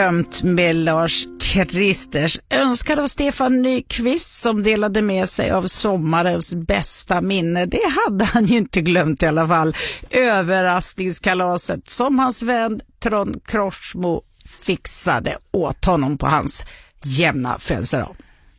Med Lars Kristers önskad av Stefan Nyqvist som delade med sig av sommarens bästa minne. Det hade han ju inte glömt i alla fall. Överraskningskalaset som hans vän Trond Korsmo fixade åt honom på hans jämna födelsedag.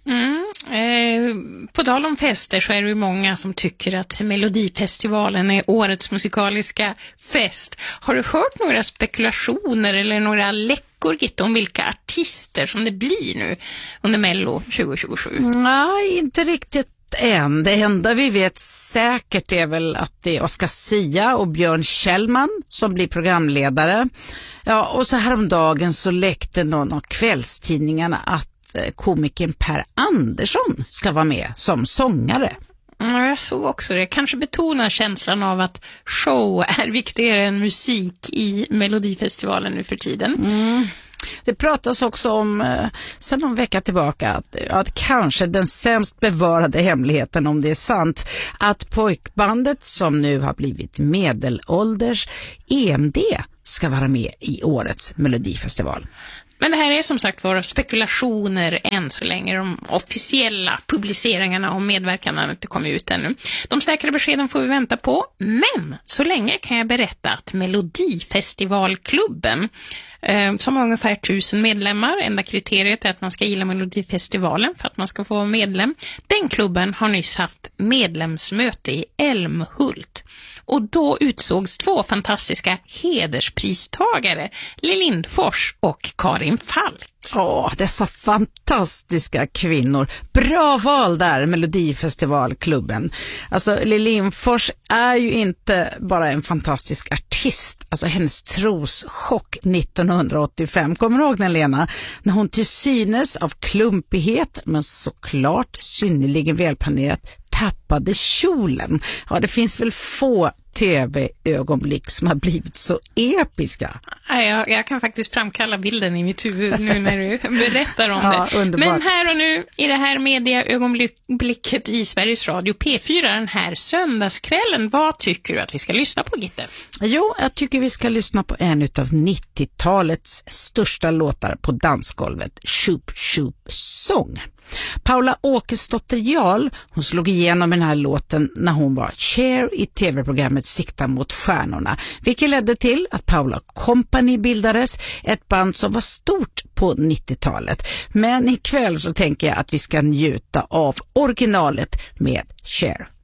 På tal om fester så är det ju många som tycker att Melodifestivalen är årets musikaliska fest. Har du hört några spekulationer eller några läckor, Gitta, om vilka artister som det blir nu under Mello 2027? Nej, inte riktigt än. Det enda vi vet säkert är väl att det är Oscar Sia och Björn Kjellman som blir programledare. Ja, och så häromdagen så läckte någon av kvällstidningarna att komikern Per Andersson ska vara med som sångare. Ja, jag såg också det. Kanske betonar känslan av att show är viktigare än musik i Melodifestivalen nu för tiden. Det pratas också om sedan någon vecka tillbaka att kanske den sämst bevarade hemligheten, om det är sant, att pojkbandet som nu har blivit medelålders, EMD, ska vara med i årets Melodifestival. Men det här är som sagt våra spekulationer än så länge. De officiella publiceringarna om medverkan har inte kommit ut ännu. De säkra beskeden får vi vänta på. Men så länge kan jag berätta att Melodifestivalklubben, som har ungefär 1000 medlemmar, enda kriteriet är att man ska gilla Melodifestivalen för att man ska få vara medlem. Den klubben har nyss haft medlemsmöte i Älmhult. Och då utsågs 2 fantastiska hederspristagare, Lill Lindfors och Karin Falk. Dessa fantastiska kvinnor. Bra val där, Melodifestivalklubben. Alltså, Lill Lindfors är ju inte bara en fantastisk artist. Alltså, hennes troschock 1985. Kommer du ihåg den, Lena? När hon till synes av klumpighet, men såklart synnerligen välplanerat, tappade kjolen. Ja, det finns väl få tv-ögonblick som har blivit så episka. Jag kan faktiskt framkalla bilden i mitt huvud nu när du berättar om det. Underbart. Men här och nu, i det här mediaögonblicket i Sveriges Radio P4 den här söndagskvällen, vad tycker du att vi ska lyssna på, Gitte? Jo, jag tycker vi ska lyssna på en utav 90-talets största låtar på dansgolvet, Shoop Shoop Song. Paula Åkesdotter Jarl, hon slog igenom den här låten när hon var Cher i tv-programmet Sikta mot stjärnorna, vilket ledde till att Paula Company bildades, ett band som var stort på 90-talet. Men ikväll så tänker jag att vi ska njuta av originalet med Cher.